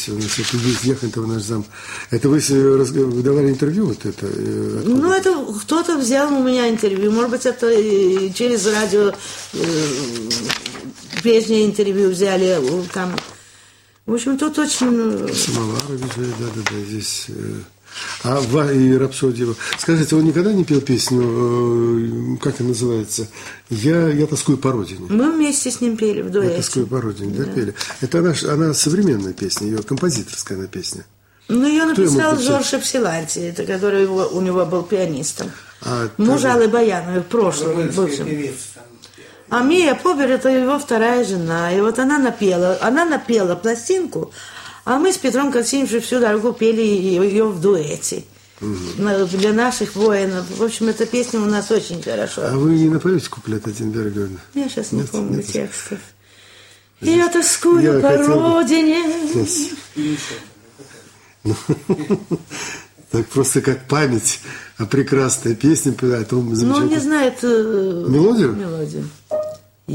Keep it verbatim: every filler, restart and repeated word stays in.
у нас это есть Яхонтов, наш зам. Это вы вы давали интервью вот это? Ну, это кто-то взял у меня интервью. Может быть, это через радио прежнее интервью взяли там. В общем, тут очень... Самоварович, да-да-да, здесь... А и рапсодия. Скажите, он никогда не пел песню, как она называется? Я, я тоскую по родине. Мы вместе с ним пели в дуэте. Я тоскую по родине, да, да пели. Это она, она современная песня, ее композиторская она песня. Ну, ее написал Жорж Эпсиланти, это который его, у него был пианистом. А, Муж тогда... Аллы Баяновой в прошлом. Бывшем. А Мия Побер, это его вторая жена. И вот она напела, она напела пластинку. А мы с Петром Коксиневичем всю дорогу пели ее в дуэте. Угу. Для наших воинов. В общем, эта песня у нас очень хорошо. А вы не напоете куплет один Бергмана? Я сейчас не нет, помню нет. текстов. Я тоскую я по хотел... родине. Так просто как память о прекрасной песне. Ну, он не знает мелодию. мелодию.